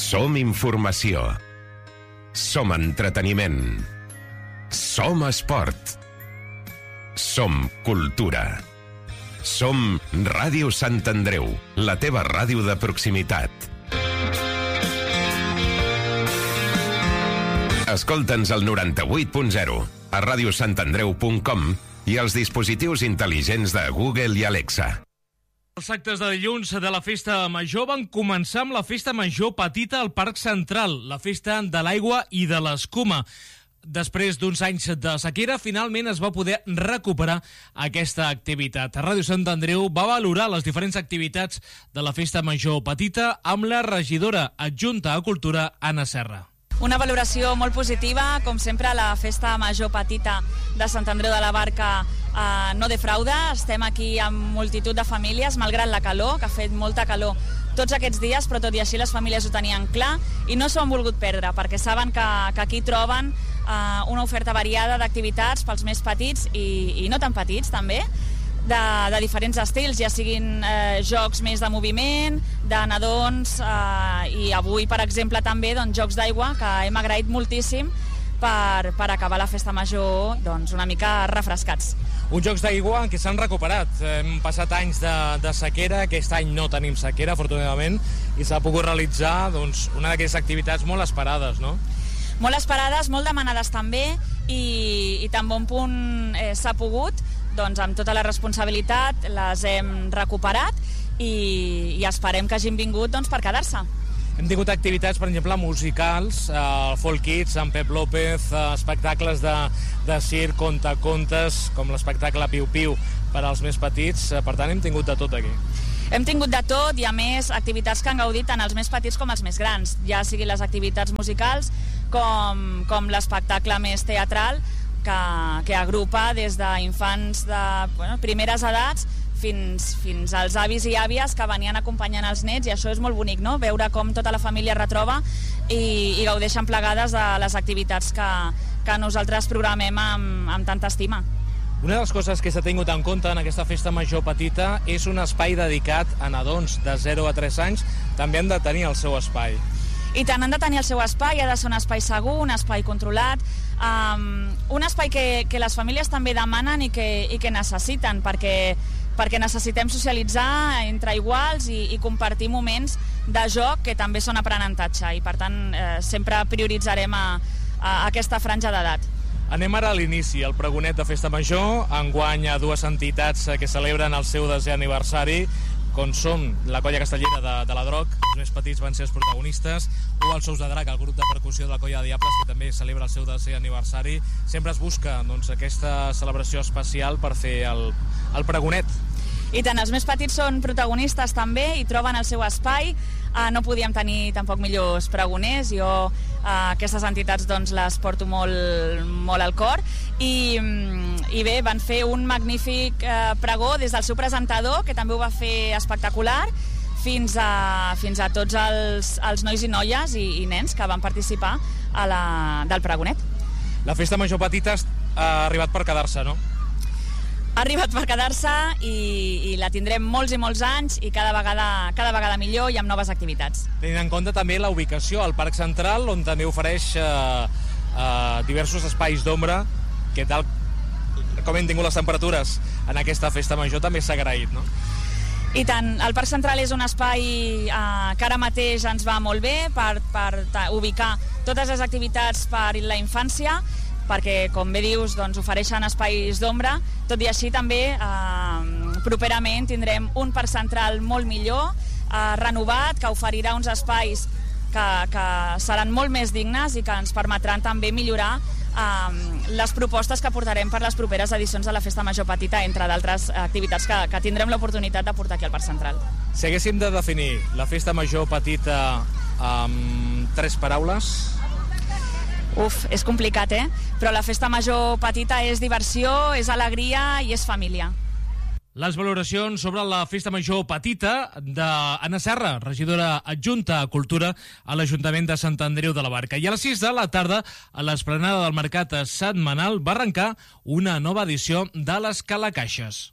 Som informació. Som entreteniment. Som esport. Som cultura. Som Ràdio Sant Andreu, la teva ràdio de proximitat. Escolta'ns al 98.0, a radiosantandreu.com i als dispositius intel·ligents de Google i Alexa. Els actes de dilluns de la Festa Major van començar amb la Festa Major Petita al Parc Central, la Festa de l'Aigua i de l'Escuma. Després d'uns anys de sequera, finalment es va poder recuperar aquesta activitat. Ràdio Sant Andreu va valorar les diferents activitats de la Festa Major Petita amb la regidora adjunta a Cultura, Anna Serra. Una valoració molt positiva, com sempre la Festa Major Petita de Sant Andreu de la Barca no defrauda. Estem aquí amb multitud de famílies, malgrat la calor, que ha fet molta calor tots aquests dies, però tot i així les famílies ho tenien clar i no s'ho han volgut perdre, perquè saben que aquí troben una oferta variada d'activitats pels més petits i no tan petits també, de diferents estils, ja siguin jocs més de moviment, de nadons, i avui, per exemple, també jocs d'aigua, que hem agraït moltíssim per acabar la Festa Major una mica refrescats. Uns jocs d'aigua que s'han recuperat. Hem passat anys de sequera, aquest any no tenim sequera, afortunadament, i s'ha pogut realitzar una d'aquestes activitats molt esperades, no? Molt esperades, molt demanades també, i tan bon punt s'ha pogut, amb tota la responsabilitat les hem recuperat i esperem que hagin vingut per quedar-se. Hem tingut activitats, per exemple, musicals, Folk Kids, amb Pep López, espectacles de circ, contacontes, com l'espectacle Piu Piu per als més petits. Per tant, hem tingut de tot aquí. Hem tingut de tot i, a més, activitats que han gaudit tant els més petits com els més grans, ja siguin les activitats musicals com l'espectacle més teatral, que agrupa des d'infants de primeres edats fins als avis i àvies que venien acompanyant els nets, i això és molt bonic, no? Veure com tota la família es retroba i gaudeixen plegades de les activitats que nosaltres programem amb tanta estima. Una de les coses que s'ha tingut en compte en aquesta Festa Major Petita és un espai dedicat a nadons de 0 a 3 anys. També han de tenir el seu espai. I tant, han de tenir el seu espai, ha de ser un espai segur, un espai controlat, un espai que les famílies també demanen i que necessiten, perquè necessitem socialitzar entre iguals i compartir moments de joc que també són aprenentatge, i per tant sempre prioritzarem aquesta franja d'edat. Anem ara a l'inici, el pregonet de Festa Major. Enguany a dues entitats que celebren el seu 10è aniversari, com són la Colla Castellera de la Droc, els més petits van ser els protagonistes, o els Sous de Drac, el grup de percussió de la Colla de Diables, que també celebra el seu 10è aniversari. Sempre es busca aquesta celebració especial per fer el pregonet. I tant, els més petits són protagonistes també i troben el seu espai. No podíem tenir tampoc millors pregoners. Jo aquestes entitats les porto molt al cor i bé, van fer un magnífic pregó des del seu presentador, que també ho va fer espectacular, fins a tots els nois i noies i nens que van participar del pregonet. La Festa Major Petita ha arribat per quedar-se, no? Ha arribat per quedar-se i la tindrem molts i molts anys i cada vegada millor i amb noves activitats. Tenint en compte també la ubicació al Parc Central, on també ofereix diversos espais d'ombra, que tal com hem tingut les temperatures en aquesta Festa Major també s'ha agraït, no? I tant, el Parc Central és un espai que ara mateix ens va molt bé per ubicar totes les activitats per la infància, perquè, com bé dius, ofereixen espais d'ombra. Tot i així també properament tindrem un Parc Central molt millor, renovat, que oferirà uns espais que seran molt més dignes i que ens permetran també millorar les propostes que portarem per les properes edicions de la Festa Major Petita, entre d'altres activitats que tindrem l'oportunitat de portar aquí al Parc Central. Si haguéssim de definir la Festa Major Petita amb 3 paraules... És complicat, Però la Festa Major Petita és diversió, és alegria i és família. Les valoracions sobre la Festa Major Petita d'Anna Serra, regidora adjunta a Cultura a l'Ajuntament de Sant Andreu de la Barca. I a les 6 de la tarda, a l'esplanada del Mercat Setmanal, va arrencar una nova edició de les Calacaixes.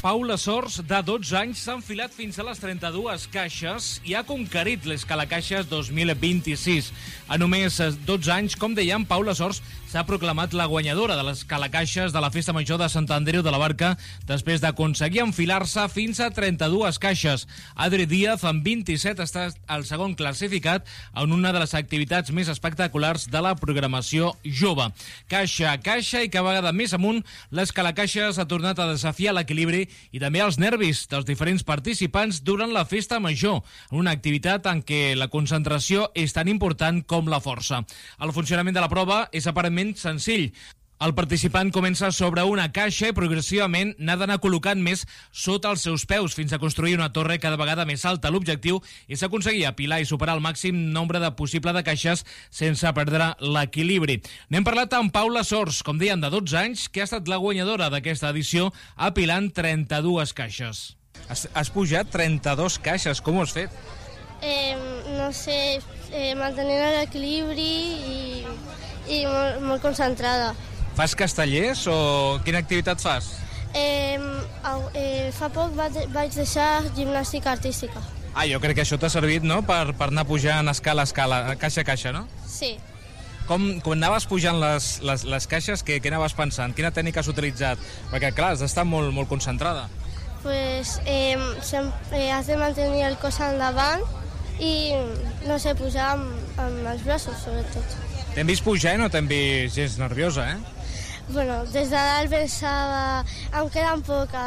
Pau Lasors, de 12 anys, s'ha enfilat fins a les 32 caixes i ha conquerit l'Escalacaixes 2026. A només 12 anys, com dèiem, Pau Lasors s'ha proclamat la guanyadora de l'Escalacaixes de la Festa Major de Sant Andreu de la Barca després d'aconseguir enfilar-se fins a 32 caixes. Adri Díaz, amb 27, està el segon classificat en una de les activitats més espectaculars de la programació jove. Caixa a caixa i cada vegada més amunt, l'Escalacaixes ha tornat a desafiar l'equilibri i també els nervis dels diferents participants durant la Festa Major, una activitat en què la concentració és tan important com la força. El funcionament de la prova és aparentment senzill. El participant comença sobre una caixa i progressivament n'ha d'anar col·locant més sota els seus peus fins a construir una torre cada vegada més alta. L'objectiu és aconseguir apilar i superar el màxim nombre de possible de caixes sense perdre l'equilibri. N'hem parlat amb Pau Lasors, com deien, de 12 anys, que ha estat la guanyadora d'aquesta edició, apilant 32 caixes. Has pujat 32 caixes, com ho has fet? No sé, mantenint l'equilibri i molt concentrada. Fas castellers o quina activitat fas? Fa poc vaig deixar gimnàstica artística. Jo crec que això t'ha servit, no?, per anar pujant escala a escala, caixa a caixa, no? Sí. Quan anaves pujant les caixes, què anaves pensant? Quina tècnica has utilitzat? Perquè, clar, has d'estar molt concentrada. Pues has de mantenir el cos endavant i, no sé, pujar amb els braços, sobretot. T'hem vist pujar i no t'hem vist gens nerviosa, Bueno, des de dalt pensava, em queden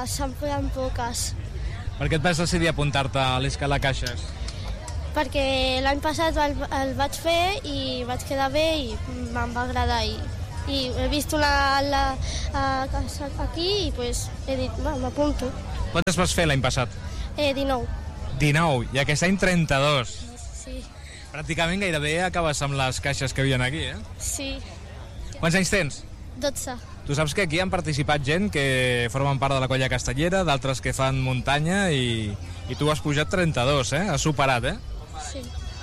poques. Per què et vas decidir apuntar-te a l'Escalacaixes? Perquè l'any passat el vaig fer i vaig quedar bé i me'n va agradar. I he vist una casa aquí i pues, he dit, m'apunto. Quantes vas fer l'any passat? 19. 19, i aquest any 32. Sí. Pràcticament gairebé acabes amb les caixes que hi ha aquí, Sí. Quants anys tens? 12. Tu saps que aquí han participat gent que formen part de la colla castellera, d'altres que fan muntanya i tu has pujat 32, Has superat, Sí.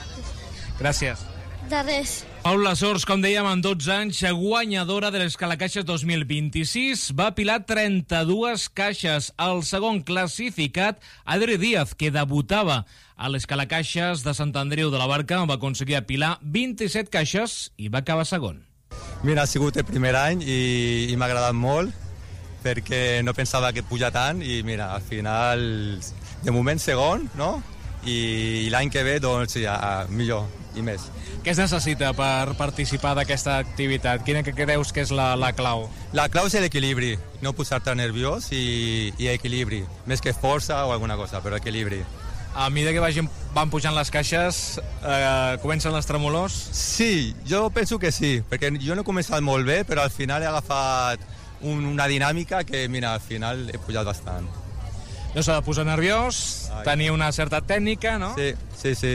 Gràcies. De res. Pau Lasors, com dèiem, amb 12 anys, guanyadora de l'Escalacaixes 2026, va apilar 32 caixes. El segon classificat, Adri Díaz, que debutava a l'Escalacaixes de Sant Andreu de la Barca, va aconseguir apilar 27 caixes i va acabar segon. Mira, ha sigut el primer any i m'ha agradat molt perquè no pensava que puja tant i mira, al final, de moment segon, no? I l'any que ve, doncs, ja, millor i més. Què es necessita per participar d'aquesta activitat? Quina que creus que és la clau? La clau és l'equilibri, no posar-te nerviós i equilibri, més que força o alguna cosa, però equilibri. A mesura que van pujant les caixes, comencen les tremolors? Sí, jo penso que sí, perquè jo no he començat molt bé, però al final he agafat una dinàmica que, mira, al final he pujat bastant. No s'ha de posar nerviós, tenir una certa tècnica, no? Sí.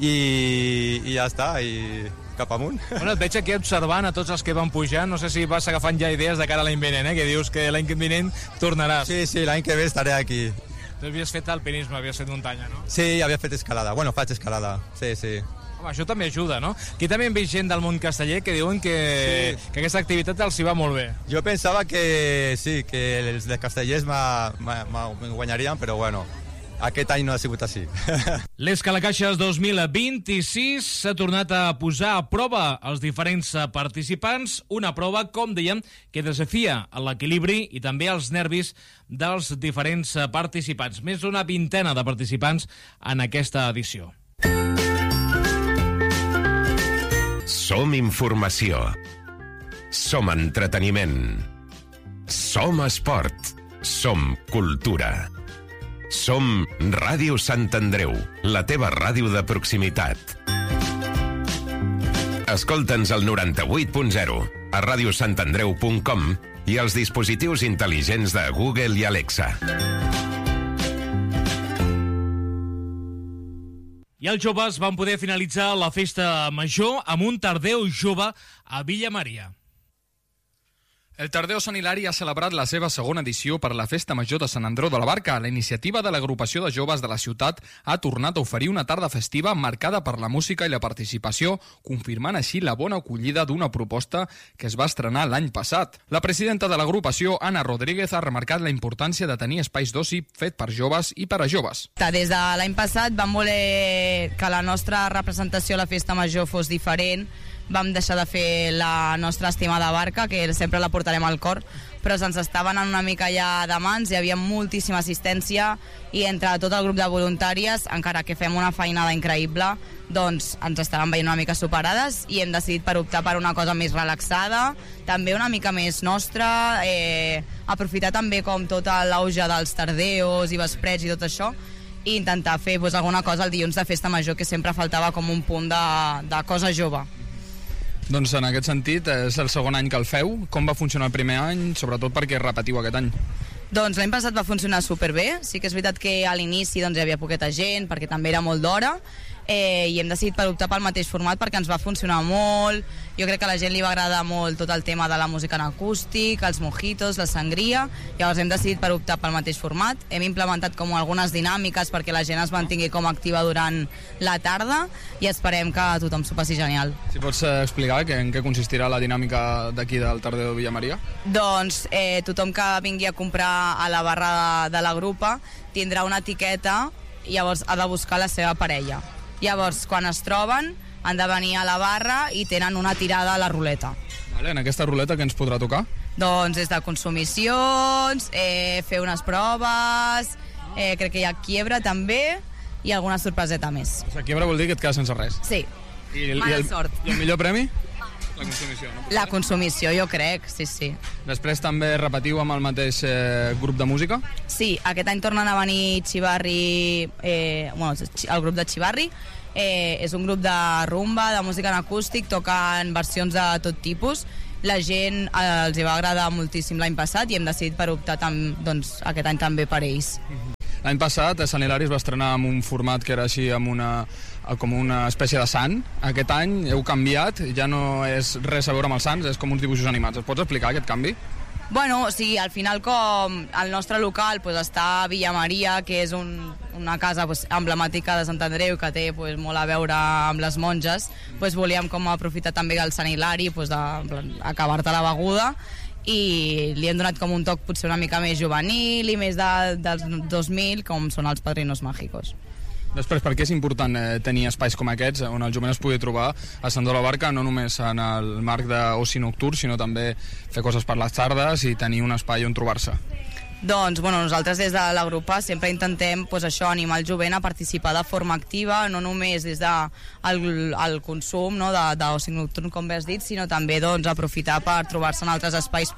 I ja està, i cap amunt. Bueno, et veig aquí observant a tots els que van pujant, no sé si vas agafant ja idees de cara a l'any vinent, que dius que l'any vinent tornaràs. Sí, l'any que ve estaré aquí. Tu havies fet alpinisme, havies fet muntanya, no? Sí, havia fet escalada. Bueno, faig escalada, sí. Home, això també ajuda, no? Aquí també hem vist gent del món casteller que diuen que aquesta activitat els hi va molt bé. Jo pensava que sí, que els de castellers me guanyarien, però bueno, aquest any no ha sigut així. L'Escalacaixes 2026 s'ha tornat a posar a prova els diferents participants, una prova, com dèiem, que desafia l'equilibri i també els nervis dels diferents participants. Més d'una vintena de participants en aquesta edició. Som informació. Som entreteniment. Som esport. Som cultura. Som Ràdio Sant Andreu, la teva ràdio de proximitat. Escolta'ns al 98.0, a radiosantandreu.com i als dispositius intel·ligents de Google i Alexa. I els joves van poder finalitzar la festa major amb un Tardeu jove a Villa Maria. El Tardeo Sant Hilari ha celebrat la seva segona edició per la Festa Major de Sant Andreu de la Barca. La iniciativa de l'agrupació de joves de la ciutat ha tornat a oferir una tarda festiva marcada per la música i la participació, confirmant així la bona acollida d'una proposta que es va estrenar l'any passat. La presidenta de l'agrupació, Anna Rodríguez, ha remarcat la importància de tenir espais d'oci fet per joves i per a joves. Des de l'any passat vam voler que la nostra representació a la Festa Major fos diferent. Vam deixar de fer la nostra estimada barca, que sempre la portarem al cor, però se'ns estava anant una mica ja de mans, hi havia moltíssima assistència i entre tot el grup de voluntàries, encara que fem una feinada increïble, doncs ens estaven veient una mica superades i hem decidit per optar per una cosa més relaxada, també una mica més nostra, aprofitar també com tot l'auge dels tardeos i vesprets i tot això, i intentar fer alguna cosa el dilluns de Festa Major, que sempre faltava com un punt de cosa jove. Doncs en aquest sentit, és el segon any que el feu. Com va funcionar el primer any, sobretot perquè repetiu aquest any? Doncs l'any passat va funcionar superbé. Sí que és veritat que a l'inici hi havia poqueta gent, perquè també era molt d'hora, i hem decidit per optar pel mateix format perquè ens va funcionar molt. Jo crec que a la gent li va agradar molt tot el tema de la música en acústic, els mojitos, la sangria. Llavors hem decidit per optar pel mateix format. Hem implementat com algunes dinàmiques perquè la gent es mantingui com activa durant la tarda i esperem que tothom s'ho passi genial. Si pots explicar en què consistirà la dinàmica d'aquí del Tardeo de Villamaria? Doncs tothom que vingui a comprar a la barra de la grupa tindrà una etiqueta i llavors ha de buscar la seva parella. Llavors, quan es troben, han de venir a la barra i tenen una tirada a la ruleta. Vale, en aquesta ruleta què ens podrà tocar? Doncs des de consumicions, fer unes proves, crec que hi ha quiebra també i alguna sorpreseta més. O sigui, quiebra vol dir que et quedes sense res? Sí, mala sort. I el millor premi? La consumició, no? La consumició, jo crec, sí. Després també repetiu amb el mateix grup de música? Sí, aquest any tornen a venir Chivarri, el grup de Chivarri. És un grup de rumba, de música en acústic, toquen versions de tot tipus. La gent els va agradar moltíssim l'any passat i hem decidit per optar aquest any també per ells. L'any passat Sant Hilari es va estrenar amb un format que era així com una espècie de sant. Aquest any heu canviat, ja no és res a veure amb els sants, és com uns dibuixos animats. Es pots explicar aquest canvi? Bueno, sí, al final com el nostre local està a Villamaria, que és una casa emblemàtica de Sant Andreu que té molt a veure amb les monges, volíem com aprofitar també el Sant Hilari, acabar-te la beguda, i li hem donat com un toc potser una mica més juvenil i més dels 2000, com són els Padrinos Mágicos. Després, per què és important tenir espais com aquests on el jovent es pugui trobar a Sant Andreu de la Barca, no només en el marc d'oci nocturn, sinó també fer coses per les tardes i tenir un espai on trobar-se? Doncs nosaltres des de l'agrupa sempre intentem animar el jovent a participar de forma activa, no només des del consum d'oci nocturn, com bé has dit, sinó també aprofitar per trobar-se en altres espais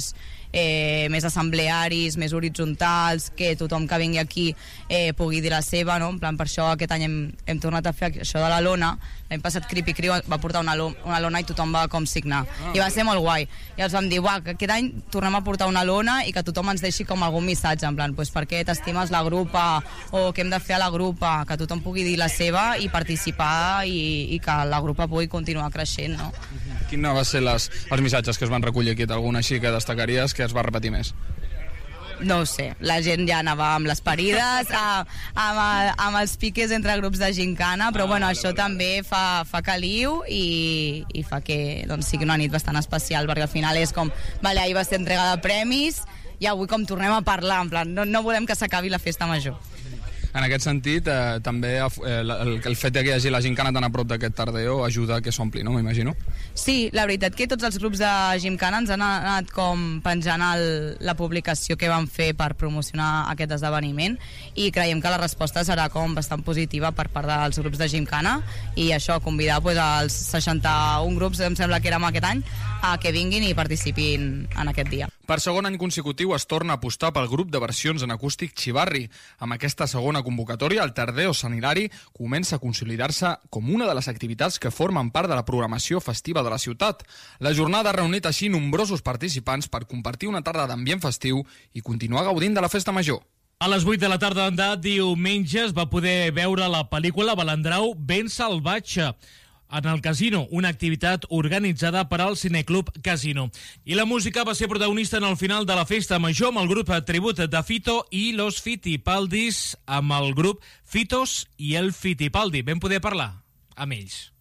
més assemblearis, més horitzontals, que tothom que vingui aquí pugui dir la seva, no? En plan, per això aquest any hem tornat a fer això de la lona. L'any passat Creepy Crew va portar una lona i tothom va com signar. I va ser molt guai. I els vam dir, que aquest any tornem a portar una lona i que tothom ens deixi com algun missatge, en plan, per què t'estimes la grupa o què hem de fer a la grupa, que tothom pugui dir la seva i participar i que la grupa pugui continuar creixent, no? Quins van ser els missatges que es van recollir aquí? Algun així que destacaries que es va repetir més? No ho sé, la gent ja anava amb les parides, amb els piques entre grups de gincana, però això també fa caliu i fa que sigui una nit bastant especial, perquè al final és com, ahir va ser entrega de premis i avui com tornem a parlar, en plan, no volem que s'acabi la festa major. En aquest sentit, també el fet que hi hagi la gincana tan a prop d'aquest Tardeo ajuda a que s'ompli, no? M'imagino. Sí, la veritat que tots els grups de gincana ens han anat com penjant la publicació que van fer per promocionar aquest esdeveniment i creiem que la resposta serà com bastant positiva per part dels grups de gincana i això, convidar als 61 grups, em sembla que érem aquest any, a que vinguin i participin en aquest dia. Per segon any consecutiu es torna a apostar pel grup de versions en acústic Chivarri. Amb aquesta segona convocatòria, el Tardeo Sant Hilari comença a consolidar-se com una de les activitats que formen part de la programació festiva de la ciutat. La jornada ha reunit així nombrosos participants per compartir una tarda d'ambient festiu i continuar gaudint de la festa major. A les 8 de la tarda de diumenge es va poder veure la pel·lícula Balandrau ben salvatge. en el Casino, una activitat organitzada per al Cineclub Casino. I la música va ser protagonista en el final de la festa major amb el grup tribut de Fito i los Fitipaldis, amb el grup Fitos i el Fitipaldi. Vam poder parlar amb ells.